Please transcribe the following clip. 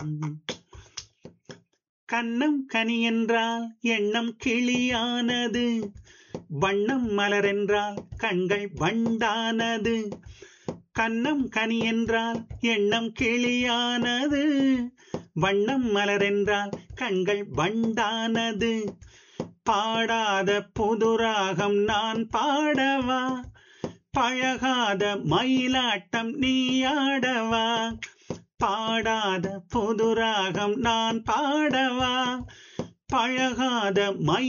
கன்னம் கனி என்றால் எண்ணம் கிளியானது, வண்ணம் மலர் என்றால் கண்கள் வண்டானது. கன்னம் கனி என்றால் எண்ணம் கிளியானது, வண்ணம் மலர் என்றால் கண்கள் வண்டானது. பாடாத புதுராகம் நான் பாடவா, பழகாத மயிலாட்டம் நீ ஆடவா. பாடாத புதுராகம் நான் பாடவா, பழகாத மயில்